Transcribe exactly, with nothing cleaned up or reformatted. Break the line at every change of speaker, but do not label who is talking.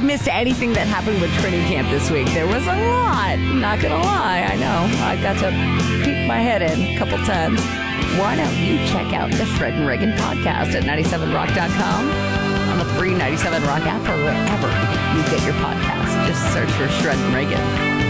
you've missed anything that happened with training camp this week, there was a lot. Not gonna lie, I know. I got to peek my head in a couple times. Why don't you check out the Shred and Reagan podcast at ninety-seven rock dot com, on the free ninety-seven Rock app, or wherever you get your podcast. Just search for Shred and Reagan.